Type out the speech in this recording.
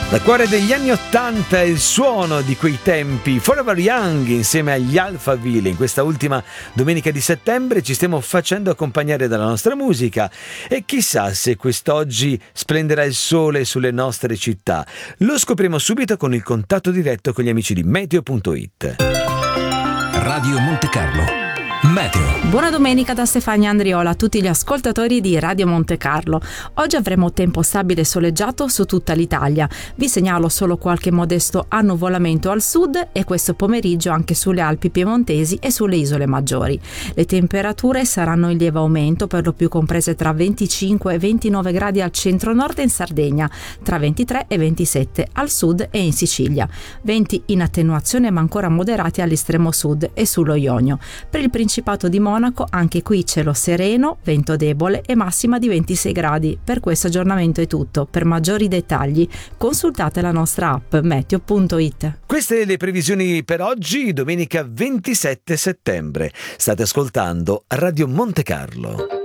Dal cuore degli anni '80 il suono di quei tempi, Forever Young insieme agli Alphaville. In questa ultima domenica di settembre ci stiamo facendo accompagnare dalla nostra musica e chissà se quest'oggi splenderà il sole sulle nostre città. Lo scopriamo subito con il contatto diretto con gli amici di Meteo.it. Radio Monte Carlo Meteo. Buona domenica da Stefania Andriola a tutti gli ascoltatori di Radio Monte Carlo. Oggi avremo tempo stabile e soleggiato su tutta l'Italia. Vi segnalo solo qualche modesto annuvolamento al sud e questo pomeriggio anche sulle Alpi piemontesi e sulle isole maggiori. Le temperature saranno in lieve aumento, per lo più comprese tra 25 e 29 gradi al centro-nord e in Sardegna, tra 23 e 27 al sud e in Sicilia. Venti in attenuazione ma ancora moderati all'estremo sud e sullo Ionio. Per il Principato di Monaco anche qui cielo sereno, vento debole e massima di 26 gradi. Per questo aggiornamento è tutto. Per maggiori dettagli consultate la nostra app Meteo.it. Queste le previsioni per oggi, domenica 27 settembre. State ascoltando Radio Monte Carlo.